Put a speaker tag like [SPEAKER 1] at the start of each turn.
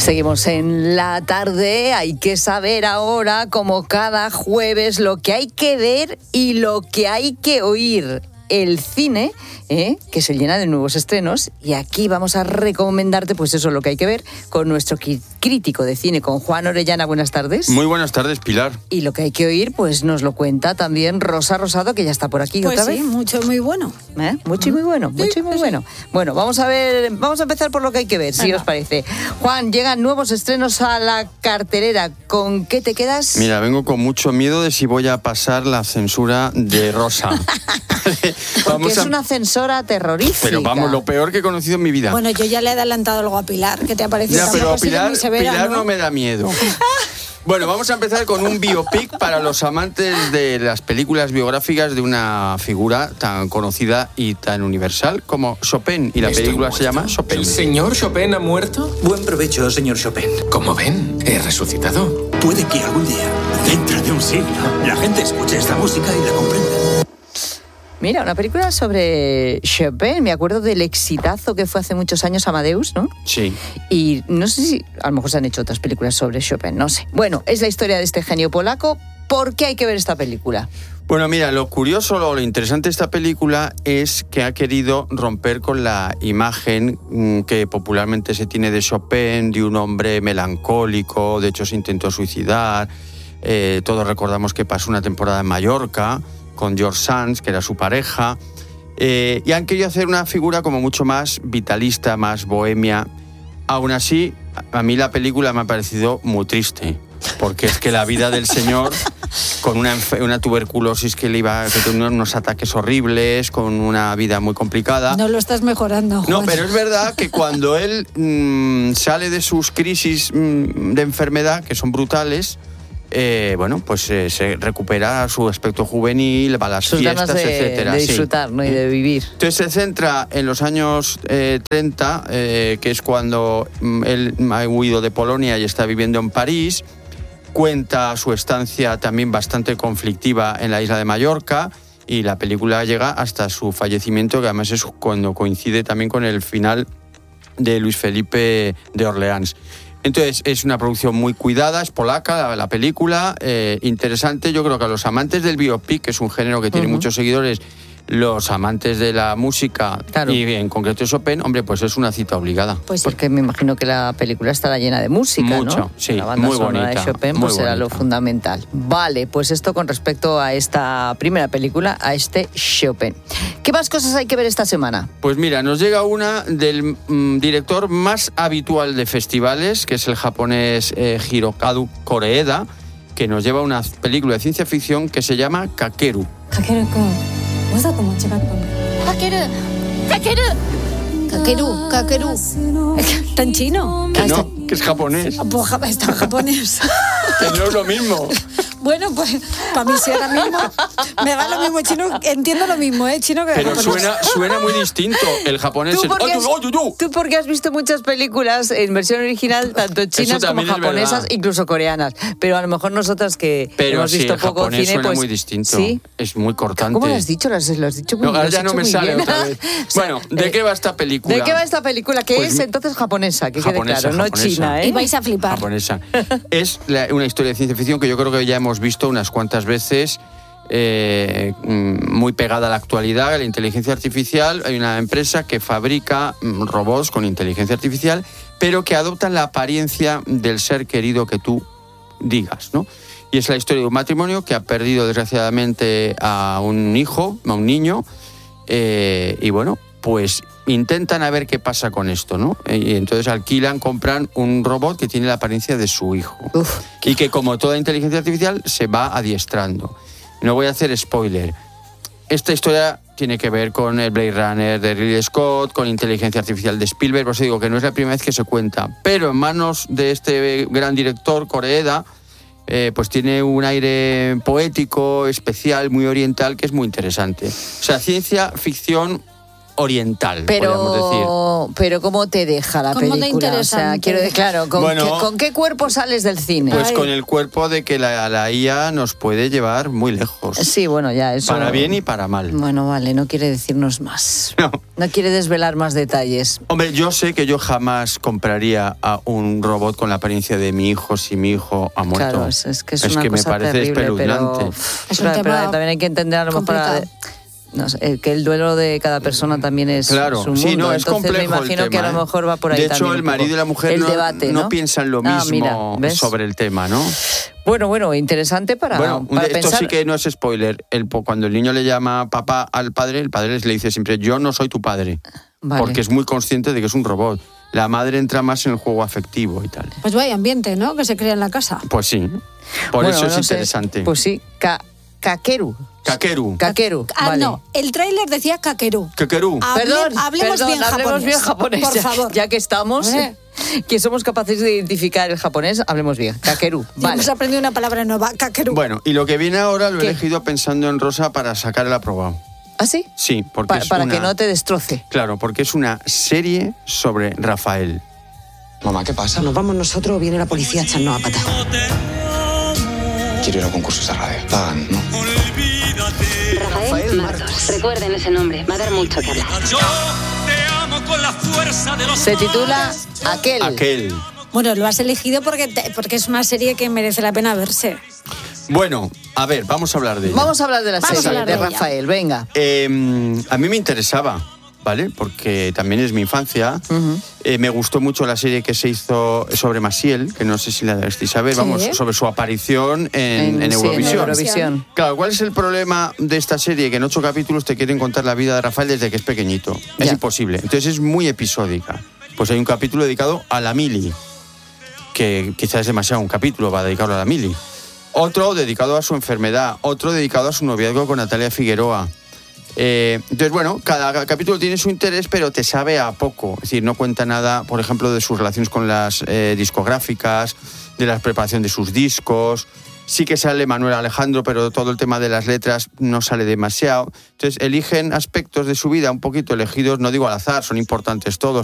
[SPEAKER 1] Seguimos en la tarde. Hay que saber ahora, como cada jueves, lo que hay que ver y lo que hay que oír. El cine, que se llena de nuevos estrenos, y aquí vamos a recomendarte, pues eso, lo que hay que ver con nuestro crítico de cine, con Juan Orellana. Buenas tardes.
[SPEAKER 2] Muy buenas tardes, Pilar.
[SPEAKER 1] Y lo que hay que oír, pues nos lo cuenta también Rosa Rosado, que ya está por aquí
[SPEAKER 3] pues
[SPEAKER 1] otra
[SPEAKER 3] sí,
[SPEAKER 1] vez.
[SPEAKER 3] Mucho y muy bueno.
[SPEAKER 1] Mucho y muy bueno, mucho y muy bueno. Bueno, vamos a empezar por lo que hay que ver, si os parece. Juan, llegan nuevos estrenos a la cartelera. ¿Con qué te quedas?
[SPEAKER 2] Mira, vengo con mucho miedo de si voy a pasar la censura de Rosa.
[SPEAKER 1] Porque es una censora terrorífica.
[SPEAKER 2] Pero vamos, lo peor que he conocido en mi vida.
[SPEAKER 3] Bueno, yo ya le he adelantado algo a Pilar, que te ha parecido.
[SPEAKER 2] Ya, pero Pilar no me da miedo. Bueno, vamos a empezar con un biopic para los amantes de las películas biográficas de una figura tan conocida y tan universal como Chopin. Y la película se llama Chopin.
[SPEAKER 4] ¿El señor Chopin ha muerto?
[SPEAKER 5] Buen provecho, señor Chopin.
[SPEAKER 4] Como ven, he resucitado.
[SPEAKER 5] Puede que algún día, dentro de un siglo, la gente escuche esta música y la comprenda.
[SPEAKER 1] Mira, una película sobre Chopin. Me acuerdo del exitazo que fue hace muchos años Amadeus, ¿no?
[SPEAKER 2] Sí.
[SPEAKER 1] Y no sé si a lo mejor se han hecho otras películas sobre Chopin, no sé. Bueno, es la historia de este genio polaco. ¿Por qué hay que ver esta película?
[SPEAKER 2] Bueno, mira, lo curioso, lo interesante de esta película es que ha querido romper con la imagen que popularmente se tiene de Chopin, de un hombre melancólico. De hecho, se intentó suicidar. Todos recordamos que pasó una temporada en Mallorca con George Sands, que era su pareja, y han querido hacer una figura como mucho más vitalista, más bohemia. Aún así, a mí la película me ha parecido muy triste, porque es que la vida del señor, con una tuberculosis que tenía unos ataques horribles, con una vida muy complicada.
[SPEAKER 3] No lo estás mejorando, Juan.
[SPEAKER 2] No, pero es verdad que cuando él sale de sus crisis de enfermedad, que son brutales, se recupera su aspecto juvenil, va a las fiestas, etcétera.
[SPEAKER 1] De disfrutar, ¿no? Y de vivir.
[SPEAKER 2] Entonces se centra en los años 30, que es cuando él ha huido de Polonia y está viviendo en París. Cuenta su estancia también bastante conflictiva en la isla de Mallorca, y la película llega hasta su fallecimiento, que además es cuando coincide también con el final de Luis Felipe de Orleans. Entonces, es una producción muy cuidada, es polaca la película, interesante. Yo creo que a los amantes del biopic, que es un género que tiene muchos seguidores, los amantes de la música, claro, y en concreto Chopin, hombre, pues es una cita obligada.
[SPEAKER 1] Pues sí. Porque me imagino que la película estará llena de música,
[SPEAKER 2] mucho,
[SPEAKER 1] ¿no?
[SPEAKER 2] Sí,
[SPEAKER 1] la banda
[SPEAKER 2] muy
[SPEAKER 1] sonora
[SPEAKER 2] bonita,
[SPEAKER 1] de Chopin pues será lo fundamental. Vale, pues esto con respecto a esta primera película, a este Chopin. ¿Qué más cosas hay que ver esta semana?
[SPEAKER 2] Pues mira, nos llega una del director más habitual de festivales, que es el japonés Hirokazu Koreeda, que nos lleva una película de ciencia ficción que se llama Kakeru.
[SPEAKER 3] Kakeru. ¿Está en chino?
[SPEAKER 2] No, que es japonés.
[SPEAKER 3] Pues está en japonés.
[SPEAKER 2] Que no es lo mismo.
[SPEAKER 3] Bueno, pues para mí sí ahora mismo. Me da lo mismo chino, entiendo lo mismo, chino que
[SPEAKER 2] pero
[SPEAKER 3] japonés.
[SPEAKER 2] suena muy distinto. El japonés
[SPEAKER 1] Tú porque has visto muchas películas en versión original, tanto chinas como japonesas, incluso coreanas. Pero a lo mejor nosotras que hemos visto poco cine,
[SPEAKER 2] suena
[SPEAKER 1] pues
[SPEAKER 2] muy distinto.
[SPEAKER 1] ¿sí?
[SPEAKER 2] Es muy cortante.
[SPEAKER 1] ¿Cómo lo has dicho? Lo has dicho muy bien.
[SPEAKER 2] Ahora ya no me sale otra vez. Bueno, ¿de qué va esta película?
[SPEAKER 1] ¿De qué va esta película? Que pues, es entonces japonesa, que quede claro, no china, ¿eh?
[SPEAKER 3] Y vais a flipar.
[SPEAKER 2] Japonesa. Es una historia de ciencia ficción que yo creo que ya hemos visto unas cuantas veces, muy pegada a la actualidad, a la inteligencia artificial. Hay una empresa que fabrica robots con inteligencia artificial, pero que adoptan la apariencia del ser querido que tú digas, ¿no? Y es la historia de un matrimonio que ha perdido desgraciadamente a un hijo, a un niño, y bueno, pues intentan a ver qué pasa con esto, ¿no? Y entonces compran un robot que tiene la apariencia de su hijo. Y que, como toda inteligencia artificial, se va adiestrando. No voy a hacer spoiler. Esta historia tiene que ver con el Blade Runner de Ridley Scott, con inteligencia artificial de Spielberg, por eso digo que no es la primera vez que se cuenta. Pero en manos de este gran director, Koreeda, pues tiene un aire poético, especial, muy oriental, que es muy interesante. O sea, ciencia ficción oriental, podríamos decir.
[SPEAKER 1] Pero ¿cómo te deja la
[SPEAKER 3] ¿Cómo de
[SPEAKER 1] película? O sea,
[SPEAKER 3] interesante?
[SPEAKER 1] quiero decir, claro, ¿con qué cuerpo sales del cine?
[SPEAKER 2] Pues
[SPEAKER 3] Ay.
[SPEAKER 2] con el cuerpo de que la IA nos puede llevar muy lejos.
[SPEAKER 1] Sí, bueno, ya eso...
[SPEAKER 2] Para bien y para mal.
[SPEAKER 1] Bueno, vale, no quiere decirnos más.
[SPEAKER 2] No.
[SPEAKER 1] No quiere desvelar más detalles.
[SPEAKER 2] Hombre, yo sé que yo jamás compraría a un robot con la apariencia de mi hijo si mi hijo ha muerto.
[SPEAKER 1] Claro, es que es una
[SPEAKER 2] que
[SPEAKER 1] cosa
[SPEAKER 2] me parece
[SPEAKER 1] terrible,
[SPEAKER 2] espeluznante.
[SPEAKER 1] pero,
[SPEAKER 3] Es un
[SPEAKER 1] pero
[SPEAKER 3] tema
[SPEAKER 1] también hay que entender a lo mejor
[SPEAKER 3] complicado.
[SPEAKER 1] no sé, que el duelo de cada persona también es
[SPEAKER 2] Claro,
[SPEAKER 1] un mundo.
[SPEAKER 2] sí, no, es
[SPEAKER 1] Entonces
[SPEAKER 2] complejo
[SPEAKER 1] me imagino
[SPEAKER 2] el
[SPEAKER 1] que
[SPEAKER 2] tema,
[SPEAKER 1] a lo mejor va por ahí
[SPEAKER 2] De hecho,
[SPEAKER 1] también
[SPEAKER 2] el
[SPEAKER 1] un poco
[SPEAKER 2] marido y la mujer
[SPEAKER 1] el
[SPEAKER 2] no,
[SPEAKER 1] debate,
[SPEAKER 2] no piensan lo mismo
[SPEAKER 1] mira, ¿ves?
[SPEAKER 2] sobre el tema, ¿no?
[SPEAKER 1] Bueno, interesante para
[SPEAKER 2] Bueno,
[SPEAKER 1] para
[SPEAKER 2] esto
[SPEAKER 1] pensar.
[SPEAKER 2] sí que no es spoiler. Cuando el niño le llama papá al padre, el padre le dice siempre, yo no soy tu padre.
[SPEAKER 1] Vale.
[SPEAKER 2] Porque es muy consciente de que es un robot. La madre entra más en el juego afectivo y tal.
[SPEAKER 3] Pues vaya ambiente, ¿no? Que se crea en la casa.
[SPEAKER 2] Pues sí. Por
[SPEAKER 1] Bueno,
[SPEAKER 2] eso es
[SPEAKER 1] no sé,
[SPEAKER 2] interesante.
[SPEAKER 1] Pues sí, Kakeru.
[SPEAKER 2] Kakeru.
[SPEAKER 1] Kakeru, vale.
[SPEAKER 3] No, el tráiler decía Kakeru.
[SPEAKER 2] Kakeru.
[SPEAKER 3] Hablemos bien
[SPEAKER 1] japonés.
[SPEAKER 3] Por
[SPEAKER 1] ya,
[SPEAKER 3] favor.
[SPEAKER 1] Ya que estamos, que somos capaces de identificar el japonés, hablemos bien. Kakeru,
[SPEAKER 3] Ya
[SPEAKER 1] vale.
[SPEAKER 3] hemos aprendido una palabra nueva, Kakeru.
[SPEAKER 2] Bueno, y lo que viene ahora lo he
[SPEAKER 1] ¿Qué?
[SPEAKER 2] elegido pensando en Rosa para sacar el aprobado.
[SPEAKER 1] ¿Ah, sí?
[SPEAKER 2] Sí, porque es
[SPEAKER 1] Para
[SPEAKER 2] una...
[SPEAKER 1] que no te destroce.
[SPEAKER 2] Claro, porque es una serie sobre Rafael.
[SPEAKER 6] Mamá, ¿qué pasa?
[SPEAKER 7] ¿Nos vamos nosotros o viene la policía a echarnos a pata?
[SPEAKER 6] Quiero ir a concursos de radio. Pagan, ¿no?
[SPEAKER 7] Rafael Martos.
[SPEAKER 8] Recuerden ese nombre, va a dar mucho que hablar.
[SPEAKER 1] Se titula
[SPEAKER 2] Aquel.
[SPEAKER 3] Bueno, lo has elegido porque es una serie que merece la pena verse.
[SPEAKER 2] Bueno, a ver, vamos a hablar de ella.
[SPEAKER 1] Vamos a hablar de la
[SPEAKER 3] Vamos a
[SPEAKER 1] serie
[SPEAKER 3] hablar
[SPEAKER 1] de
[SPEAKER 3] de ella.
[SPEAKER 1] Rafael, venga.
[SPEAKER 2] A mí me interesaba, ¿vale? Porque también es mi infancia. Me gustó mucho la serie que se hizo sobre Maciel, que no sé si la deberéis saber,
[SPEAKER 3] Sí.
[SPEAKER 2] vamos, sobre su aparición en
[SPEAKER 1] Sí,
[SPEAKER 2] Eurovisión.
[SPEAKER 1] Eurovisión.
[SPEAKER 2] Claro, ¿cuál es el problema de esta serie? Que en 8 capítulos te quieren contar la vida de Rafael desde que es pequeñito. Es
[SPEAKER 1] Ya.
[SPEAKER 2] imposible. Entonces es muy episódica. Pues hay un capítulo dedicado a la Mili, que quizás es demasiado un capítulo para dedicarlo a la Mili. Otro dedicado a su enfermedad, otro dedicado a su noviazgo con Natalia Figueroa. Entonces, bueno, cada capítulo tiene su interés, pero te sabe a poco. Es decir, no cuenta nada, por ejemplo, de sus relaciones con las discográficas, de la preparación de sus discos. Sí que sale Manuel Alejandro, pero todo el tema de las letras no sale demasiado. Entonces, eligen aspectos de su vida un poquito elegidos, no digo al azar, son importantes todos,